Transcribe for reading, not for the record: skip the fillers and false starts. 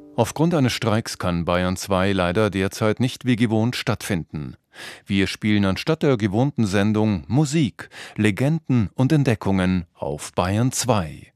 Aufgrund eines Streiks kann Bayern 2 leider derzeit nicht wie gewohnt stattfinden. Wir spielen anstatt der gewohnten Sendung Musik, Legenden und Entdeckungen auf Bayern 2.